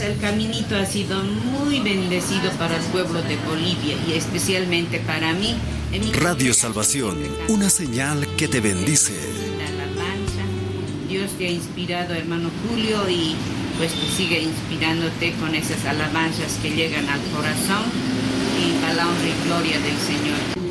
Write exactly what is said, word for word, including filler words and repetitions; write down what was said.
el caminito ha sido muy bendecido para el pueblo de Bolivia y especialmente para mí. En mi Radio Salvación, una señal que te bendice. La alabanza, Dios te ha inspirado, hermano Julio, y pues que sigue inspirándote con esas alabanzas que llegan al corazón y a la honra y gloria del Señor.